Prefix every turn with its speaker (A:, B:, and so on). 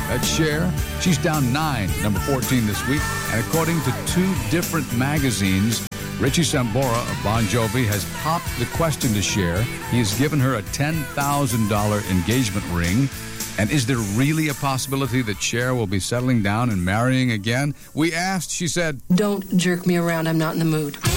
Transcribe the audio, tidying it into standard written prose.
A: That's Cher. She's down 9, number 14 this week. And according to 2 different magazines, Richie Sambora of Bon Jovi has popped the question to Cher. He has given her a $10,000 engagement ring. And is there really a possibility that Cher will be settling down and marrying again? We asked, she said,
B: "Don't jerk me around, I'm not in the mood."